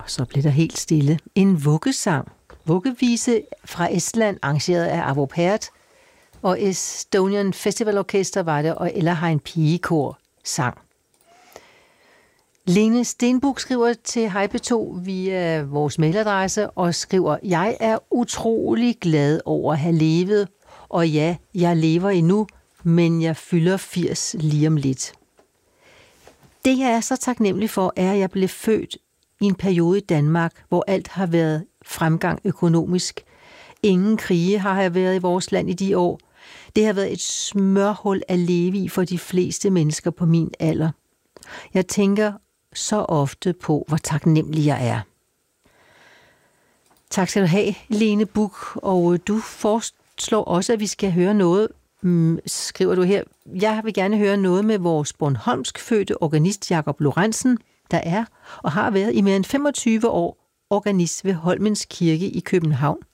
Og så blev der helt stille. En vuggesang. Vuggevise fra Estland, arrangeret af Arvo Pärt, og Estonian Festival Orkester var det, og Ellerheim Pigekor sang. Lene Stenbuk skriver til Hej-P2 via vores mailadresse og skriver: Jeg er utrolig glad over at have levet, og ja, jeg lever endnu, men jeg fylder 80 lige om lidt. Det, jeg er så taknemmelig for, er, at jeg blev født i en periode i Danmark, hvor alt har været fremgang økonomisk. Ingen krige har været i vores land i de år. Det har været et smørhul at leve i for de fleste mennesker på min alder. Jeg tænker så ofte på, hvor taknemmelig jeg er. Tak skal du have, Lene Buk, og du foreslår også, at vi skal høre noget, skriver du her. Jeg vil gerne høre noget med vores bornholmsk fødte organist Jakob Lorentzen, der er og har været i mere end 25 år organist ved Holmens Kirke i København.